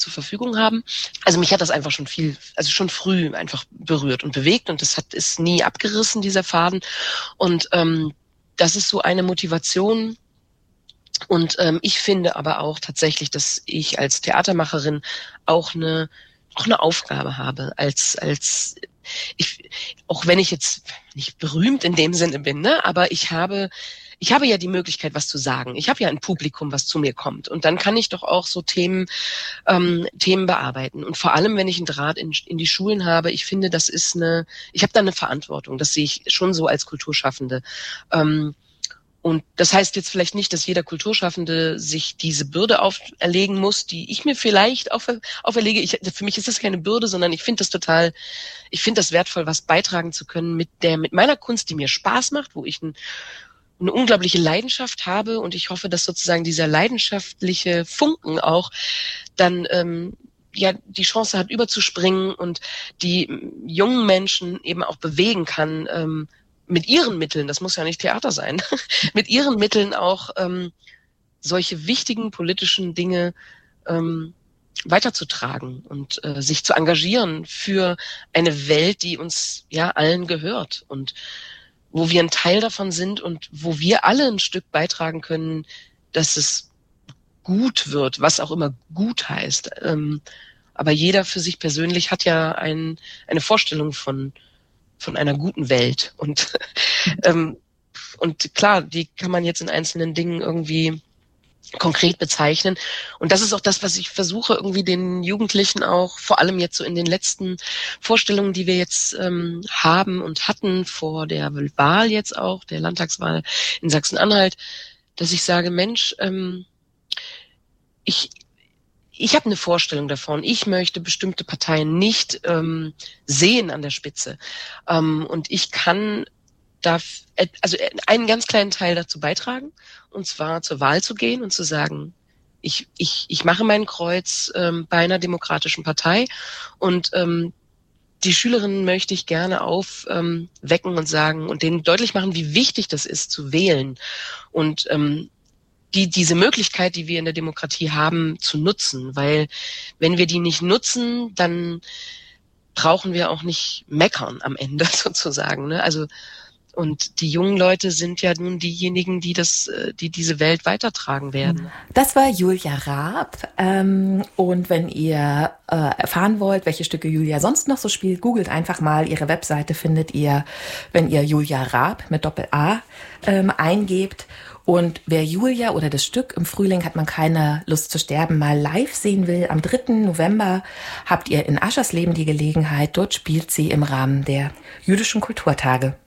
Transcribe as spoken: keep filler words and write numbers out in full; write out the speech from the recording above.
zur Verfügung haben. Also mich hat das einfach schon viel, also schon früh einfach berührt und bewegt und das hat ist nie abgerissen, dieser Faden. Und ähm, das ist so eine Motivation. Und ähm, ich finde aber auch tatsächlich, dass ich als Theatermacherin auch eine auch eine Aufgabe habe, als als ich, auch wenn ich jetzt nicht berühmt in dem Sinne bin, ne, aber ich habe Ich habe ja die Möglichkeit, was zu sagen. Ich habe ja ein Publikum, was zu mir kommt. Und dann kann ich doch auch so Themen, ähm, Themen bearbeiten. Und vor allem, wenn ich einen Draht in, in die Schulen habe, ich finde, das ist eine, ich habe da eine Verantwortung. Das sehe ich schon so als Kulturschaffende. Ähm, und das heißt jetzt vielleicht nicht, dass jeder Kulturschaffende sich diese Bürde auferlegen muss, die ich mir vielleicht auf, auferlege. Ich, für mich ist das keine Bürde, sondern ich finde das total, ich finde das wertvoll, was beitragen zu können mit der, mit meiner Kunst, die mir Spaß macht, wo ich ein eine unglaubliche Leidenschaft habe und ich hoffe, dass sozusagen dieser leidenschaftliche Funken auch dann ähm, ja die Chance hat, überzuspringen und die ähm, jungen Menschen eben auch bewegen kann, ähm, mit ihren Mitteln, das muss ja nicht Theater sein, mit ihren Mitteln auch ähm, solche wichtigen politischen Dinge ähm, weiterzutragen und äh, sich zu engagieren für eine Welt, die uns ja allen gehört und wo wir ein Teil davon sind und wo wir alle ein Stück beitragen können, dass es gut wird, was auch immer gut heißt. Ähm, aber jeder für sich persönlich hat ja ein, eine Vorstellung von, von einer guten Welt. Und, ähm, und klar, die kann man jetzt in einzelnen Dingen irgendwie konkret bezeichnen. Und das ist auch das, was ich versuche, irgendwie den Jugendlichen auch, vor allem jetzt so in den letzten Vorstellungen, die wir jetzt ähm, haben und hatten vor der Wahl jetzt auch, der Landtagswahl in Sachsen-Anhalt, dass ich sage, Mensch, ähm, ich ich habe eine Vorstellung davon. Ich möchte bestimmte Parteien nicht ähm, sehen an der Spitze. Ähm, und ich kann darf also einen ganz kleinen Teil dazu beitragen, und zwar zur Wahl zu gehen und zu sagen, ich ich ich mache mein Kreuz ähm, bei einer demokratischen Partei und ähm, die Schülerinnen möchte ich gerne aufwecken ähm, und sagen und denen deutlich machen, wie wichtig das ist, zu wählen und ähm, die diese Möglichkeit, die wir in der Demokratie haben, zu nutzen, weil wenn wir die nicht nutzen, dann brauchen wir auch nicht meckern am Ende sozusagen, ne? Also und die jungen Leute sind ja nun diejenigen, die das, die diese Welt weitertragen werden. Das war Julia Raab. Ähm, und wenn ihr äh, erfahren wollt, welche Stücke Julia sonst noch so spielt, googelt einfach mal. Ihre Webseite findet ihr, wenn ihr Julia Raab mit Doppel-A ähm, eingebt. Und wer Julia oder das Stück Im Frühling hat man keine Lust zu sterben mal live sehen will, am dritten November habt ihr in Aschersleben die Gelegenheit. Dort spielt sie im Rahmen der Jüdischen Kulturtage.